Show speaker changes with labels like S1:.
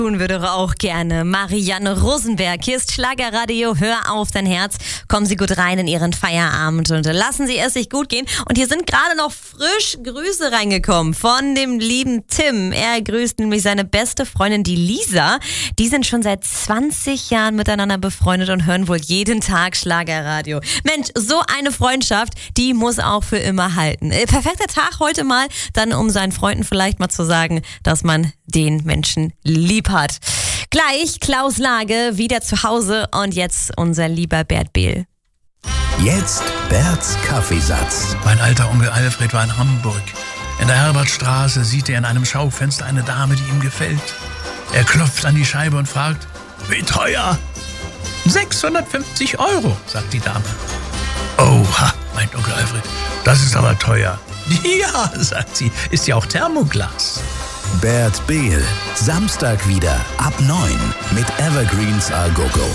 S1: Tun würde auch gerne Marianne Rosenberg. Hier ist Schlagerradio, hör auf dein Herz. Kommen Sie gut rein in Ihren Feierabend und lassen Sie es sich gut gehen. Und hier sind gerade noch frisch Grüße reingekommen von dem lieben Tim. Er grüßt nämlich seine beste Freundin, die Lisa. Die sind schon seit 20 Jahren miteinander befreundet und hören wohl jeden Tag Schlagerradio. Mensch, so eine Freundschaft, die muss auch für immer halten. Perfekter Tag heute mal, dann um seinen Freunden vielleicht mal zu sagen, dass man den Menschen lieb hat. Gleich Klaus Lage wieder zu Hause und jetzt unser lieber Bert Behl.
S2: Jetzt Berts Kaffeesatz.
S3: Mein alter Onkel Alfred war in Hamburg. In der Herbertstraße sieht er in einem Schaufenster eine Dame, die ihm gefällt. Er klopft an die Scheibe und fragt, wie teuer? 650 €, sagt die Dame. Oha, meint Onkel Alfred, das ist aber teuer. Ja, sagt sie, ist ja auch Thermoglas.
S2: Bert Behl, Samstag wieder ab 9 mit Evergreens A Go Go.